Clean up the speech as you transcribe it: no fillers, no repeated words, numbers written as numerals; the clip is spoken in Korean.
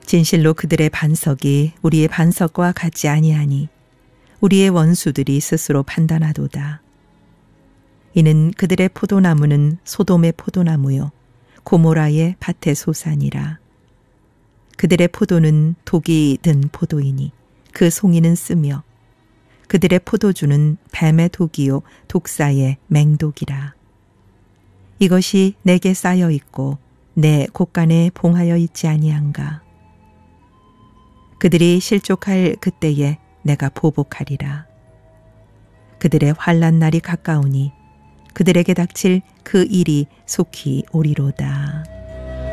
진실로 그들의 반석이 우리의 반석과 같지 아니하니 우리의 원수들이 스스로 판단하도다. 이는 그들의 포도나무는 소돔의 포도나무요 고모라의 밭의 소산이라. 그들의 포도는 독이 든 포도이니 그 송이는 쓰며 그들의 포도주는 뱀의 독이요 독사의 맹독이라. 이것이 내게 쌓여 있고 내 곳간에 봉하여 있지 아니한가. 그들이 실족할 그때에 내가 보복하리라. 그들의 환난 날이 가까우니 그들에게 닥칠 그 일이 속히 오리로다.